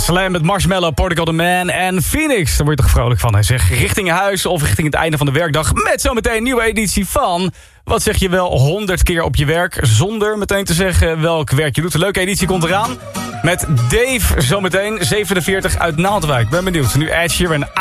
Slam met Marshmallow, Portugal the Man en Phoenix. Daar word je toch vrolijk van, hè? Zeg, richting huis of richting het einde van de werkdag. Met zometeen een nieuwe editie van... Wat zeg je wel 100 keer op je werk, zonder meteen te zeggen welk werk je doet. Een leuke editie komt eraan. Met Dave zometeen, 47 uit Naaldwijk. Ben benieuwd. Nu Ed Sheeran.